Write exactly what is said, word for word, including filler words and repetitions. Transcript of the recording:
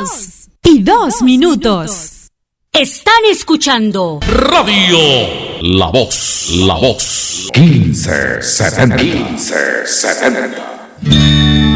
dos y dos minutos. Están escuchando Radio La Voz, La Voz. quince setenta. quince setenta.